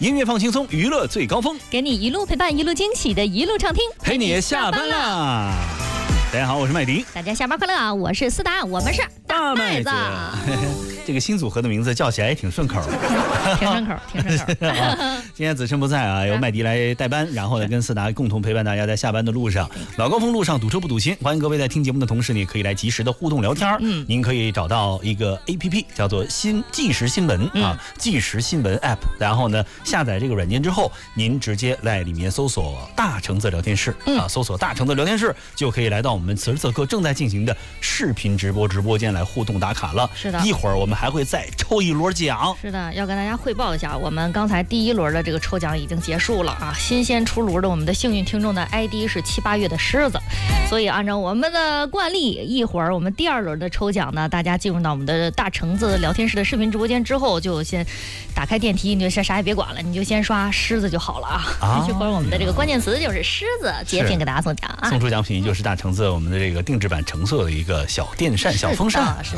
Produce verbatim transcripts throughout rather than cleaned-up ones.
音乐放轻松，娱乐最高峰， 给你一路陪伴，一路惊喜的一路畅听， 陪你下班啦！大家好，我是麦迪。 大家下班快乐啊！我是思达，我们是大麦子。 这个新组合的名字叫起来也挺顺口， 挺顺口，挺顺口。 今天子琛不在啊，由麦迪来代班，然后呢跟思达共同陪伴大家在下班的路上，老高峰路上堵车不堵心。欢迎各位在听节目的同时，你可以来及时的互动聊天。嗯，您可以找到一个 A P P 叫做新即时新闻、嗯、啊，即时新闻 App， 然后呢下载这个软件之后，您直接在里面搜索大橙子聊天室、嗯、啊，搜索大橙子聊天室就可以来到我们此时此刻正在进行的视频直播直播间来互动打卡了。 是的， 一会儿我们还会再抽一轮奖。 是的，要跟大家汇报一下，我们刚才第一轮的这个抽奖已经结束了啊！新鲜出炉的我们的幸运听众的 I D 是七八月的狮子，所以按照我们的惯例，一会儿我们第二轮的抽奖呢，大家进入到我们的大橙子聊天室的视频直播间之后，就先打开电梯，你就先啥也别管了，你就先刷狮子就好了啊！啊一会儿我们的这个关键词就是狮子，截屏给大家送奖啊！ 送出奖品就是大橙子我们的这个定制版橙色的一个小电扇、小风扇。 是的。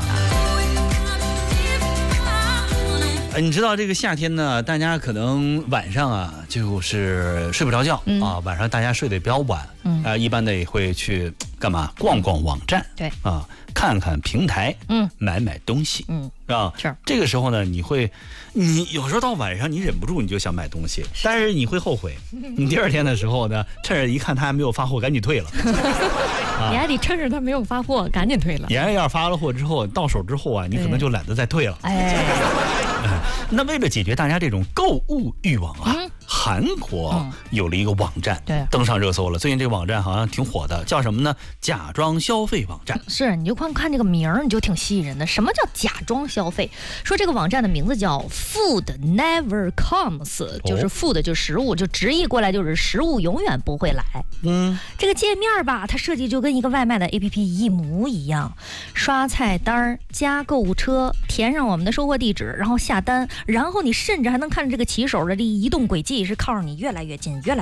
你知道这个夏天呢，大家可能晚上啊就是睡不着觉、嗯、啊，晚上大家睡得比较晚，嗯，啊，一般的也会去干嘛？逛逛网站， 对， 啊，看看平台， 嗯， 买买东西， 嗯， 是吧？ 是。 这个时候呢，你会，你有时候到晚上你忍不住你就想买东西，但是你会后悔，你第二天的时候呢，趁着一看他还没有发货，赶紧退了。 啊、你还得趁着他没有发货，赶紧退了。 你要发了货之后，到手之后啊，你可能就懒得再退了。 哎。 那为了解决大家这种购物欲望啊，嗯、韩国有了一个网站，对、嗯，登上热搜了。最近这个网站好像挺火的，叫什么呢？假装消费网站。 是，你就光看这个名儿，你就挺吸引人的。什么叫假装消费？说这个网站的名字叫 Food Never Comes， 就是 food 就是食物，就直译过来就是食物永远不会来。嗯，这个界面吧，它设计就跟一个外卖的 A P P 一模一样，刷菜单、加购物车，填上我们的收货地址，然后下单，然后你甚至还能看着这个骑手的这移动轨迹是靠着你越来越近，越来越近。